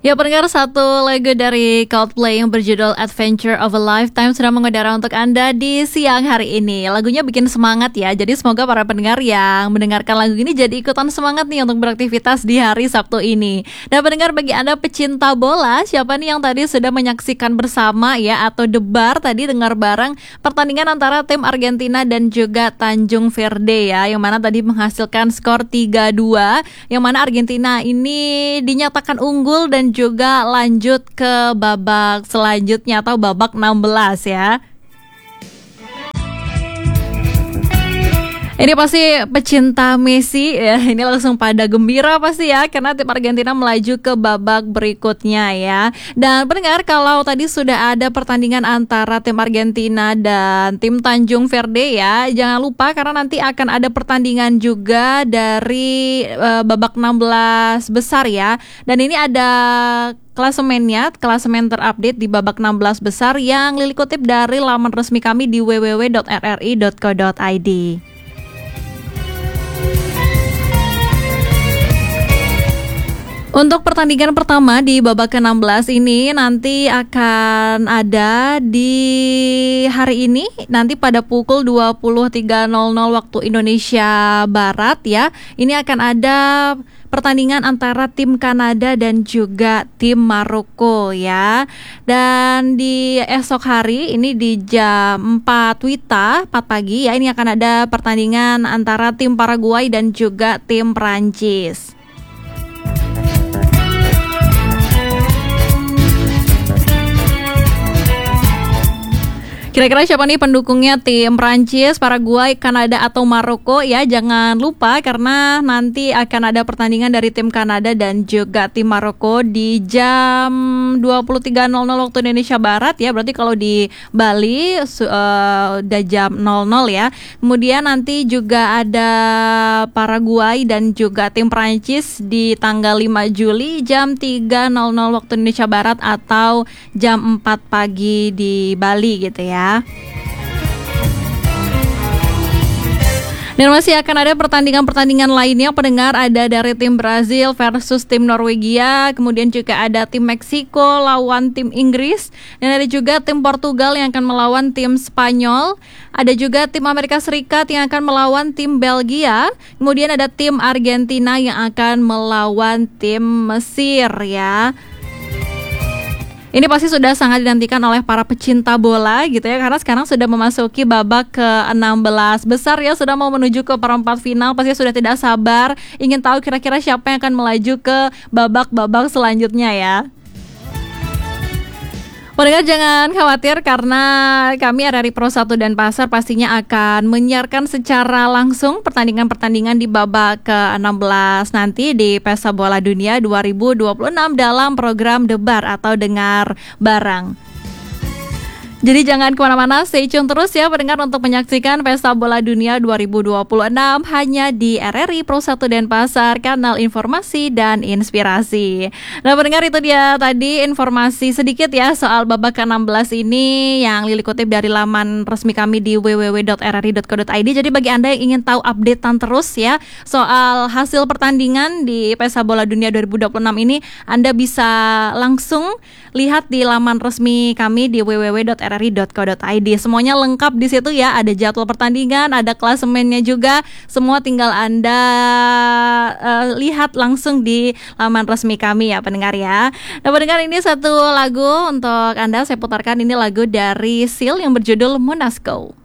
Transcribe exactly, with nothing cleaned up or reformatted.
Ya pendengar, satu lagu dari Coldplay yang berjudul Adventure of a Lifetime sudah mengudara untuk Anda di siang hari ini. Lagunya bikin semangat ya, jadi semoga para pendengar yang mendengarkan lagu ini jadi ikutan semangat nih untuk beraktivitas di hari Sabtu ini. Dan pendengar, bagi Anda pecinta bola, siapa nih yang tadi sudah menyaksikan bersama ya atau debar tadi dengar bareng pertandingan antara tim Argentina dan juga Tanjung Verde ya, yang mana tadi menghasilkan skor tiga dua, yang mana Argentina ini dinyatakan unggul dan juga lanjut ke babak selanjutnya atau babak enam belas ya. Ini pasti pecinta Messi ya, ini langsung pada gembira pasti ya, karena tim Argentina melaju ke babak berikutnya ya. Dan pendengar, kalau tadi sudah ada pertandingan antara tim Argentina dan tim Tanjung Verde ya, jangan lupa karena nanti akan ada pertandingan juga dari uh, babak enam belas besar ya. Dan ini ada klasemennya, klasemen terupdate di babak enam belas besar yang Lili kutip dari laman resmi kami di w w w dot r r i dot co dot i d. Untuk pertandingan pertama di babak ke enam belas ini nanti akan ada di hari ini, nanti pada pukul dua puluh tiga nol nol waktu Indonesia Barat ya. Ini akan ada pertandingan antara tim Kanada dan juga tim Maroko ya. Dan di esok hari ini di jam empat Wita, empat pagi ya, ini akan ada pertandingan antara tim Paraguay dan juga tim Prancis. Kira-kira siapa nih pendukungnya tim Prancis, Paraguay, Kanada atau Maroko ya? Jangan lupa karena nanti akan ada pertandingan dari tim Kanada dan juga tim Maroko di jam dua puluh tiga nol nol waktu Indonesia Barat ya. Berarti kalau di Bali uh, udah jam nol nol ya. Kemudian nanti juga ada Paraguay dan juga tim Prancis di tanggal lima Juli jam tiga nol nol waktu Indonesia Barat atau jam empat pagi di Bali gitu ya. Dan masih akan ada pertandingan-pertandingan lainnya pendengar, ada dari tim Brazil versus tim Norwegia, kemudian juga ada tim Meksiko lawan tim Inggris, dan ada juga tim Portugal yang akan melawan tim Spanyol, ada juga tim Amerika Serikat yang akan melawan tim Belgia, kemudian ada tim Argentina yang akan melawan tim Mesir ya. Ini pasti sudah sangat dinantikan oleh para pecinta bola gitu ya, karena sekarang sudah memasuki babak ke enam belas besar ya, sudah mau menuju ke perempat final, pasti sudah tidak sabar ingin tahu kira-kira siapa yang akan melaju ke babak-babak selanjutnya ya. Pendengar jangan khawatir karena kami R R I Pro satu Denpasar pastinya akan menyiarkan secara langsung pertandingan-pertandingan di babak ke enam belas nanti di Pesta Bola Dunia dua ribu dua puluh enam dalam program Debar atau Dengar Bareng. Jadi jangan kemana-mana, stay tune terus ya pendengar untuk menyaksikan Pesta Bola Dunia dua ribu dua puluh enam hanya di R R I Pro satu Denpasar, kanal informasi dan inspirasi. Nah pendengar, itu dia tadi informasi sedikit ya soal babak ke enam belas ini yang Lili kutip dari laman resmi kami di w w w dot r r i dot co dot i d. Jadi bagi Anda yang ingin tahu updatean terus ya soal hasil pertandingan di Pesta Bola Dunia dua ribu dua puluh enam ini, Anda bisa langsung lihat di laman resmi kami di w w w dot r r i dot co dot i d. Semuanya lengkap di situ ya, ada jadwal pertandingan, ada klasemennya juga. Semua tinggal Anda uh, lihat langsung di laman resmi kami ya pendengar ya. Nah pendengar, ini satu lagu untuk Anda saya putarkan, ini lagu dari Seal yang berjudul Monasco.